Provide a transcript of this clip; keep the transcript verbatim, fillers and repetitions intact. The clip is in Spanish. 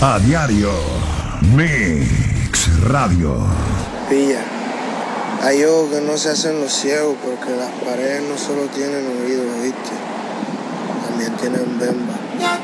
A diario, Mix Radio. Pilla, hay ojos que no se hacen los ciegos porque las paredes no solo tienen oídos, ¿viste? También tienen bemba.